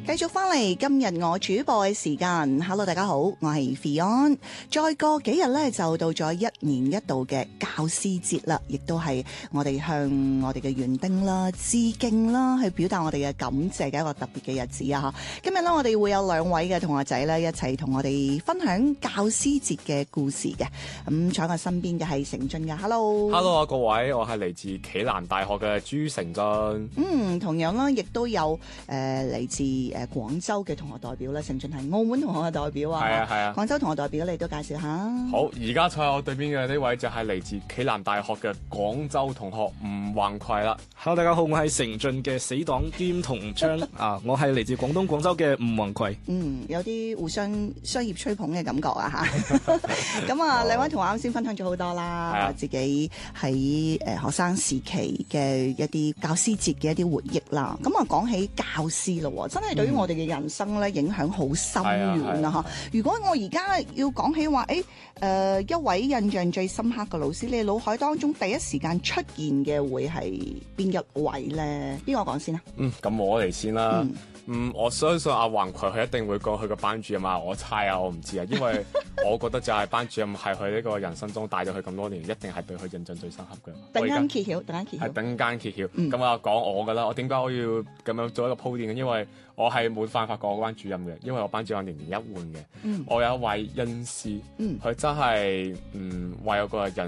繼續翻嚟今日我主播嘅時間 ，Hello 大家好，我係 Fion。再過幾日咧就到咗1年一度嘅教師節啦，亦都係我哋向我哋嘅園丁啦致敬啦，去表達我哋嘅感謝嘅一個特別嘅日子啊！今日咧我哋會有2位嘅同學仔咧一齊同我哋分享教師節嘅故事嘅。咁坐喺我身邊嘅係成俊嘅 ，Hello 啊各位，我係嚟自暨南大學嘅朱成俊。 同樣啦，亦都有嚟自廣州嘅同學代表啦，成俊係澳門同學嘅代表啊。 係啊。 廣州同學代表你都介紹下。 好，而家坐喺我對邊嘅呢位就係嚟自暨南大學嘅廣州同學吳宏葵啦。 Hello， 大家好，我係成俊嘅死黨兼同窗啊，我係嚟自廣東廣州嘅吳宏葵。 有啲互相商業吹捧嘅感覺啊嚇。咁啊，兩位同學啱先分享咗好多啦，自己喺學生時期嘅一啲教師節嘅一啲回憶啦。咁啊，講起教師咯，真係對於我哋嘅人生咧影響好深遠啊嚇。如果我而家要講起話，一位印象最深刻嘅老師，你腦海當中第一時間出現嘅會係邊一位咧？邊個講先啊？ 咁我嚟先啦。我相信阿宏葵佢一定會講佢個班主任啊，我猜啊，我唔知啊，因為我覺得就係班主任係佢呢個人生中帶咗佢咁多年，一定係對佢印象最深刻嘅。 突然間揭曉， 係突然間揭曉。咁我講我㗎啦，我點解我要咁樣做一個鋪墊嘅？因為我係冇辦法過我班主任嘅，因為我班主任年年一換嘅。我有一位恩師，佢真係為我個人